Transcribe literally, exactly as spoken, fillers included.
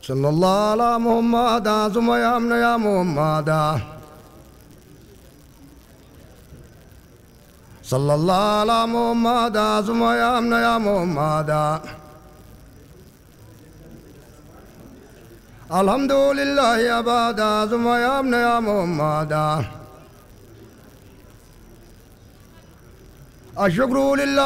صلى الله على محمد ثم يا من يا محمد صلى الله على محمد ثم يا من يا محمد الحمد لله أبدا ثم يا من يا محمد الشكر لله